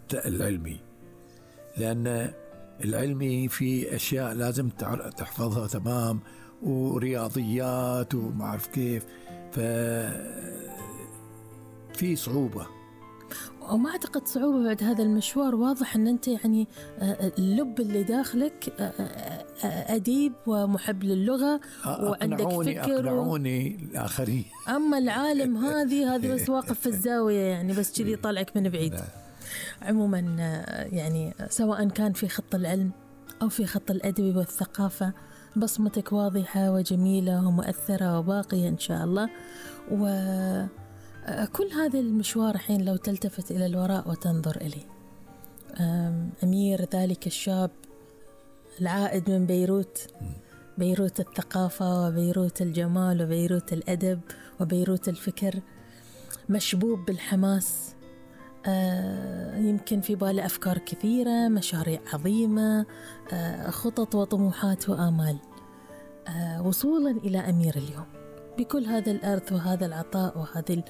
العلمي، لأن العلمي في أشياء لازم تحفظها تمام، ورياضيات وما أعرف كيف، ففي صعوبة. وما أعتقد صعوبة بعد هذا المشوار. واضح أن أنت يعني اللب اللي داخلك أديب ومحب للغة وعندك فكر. أقنعوني الآخرين. أما العالم هذه بس واقف في الزاوية يعني، بس كذي طالعك من بعيد. عموما يعني سواء كان في خط العلم أو في خط الأدب والثقافة، بصمتك واضحة وجميلة ومؤثرة وباقية إن شاء الله. وكل هذا المشوار حين لو تلتفت إلى الوراء وتنظر إليه، أمير ذلك الشاب العائد من بيروت الثقافة وبيروت الجمال وبيروت الأدب وبيروت الفكر، مشبوب بالحماس، يمكن في باله أفكار كثيرة، مشاريع عظيمة، خطط وطموحات وآمال، وصولا إلى أمير اليوم بكل هذا الأرث وهذا العطاء وهذه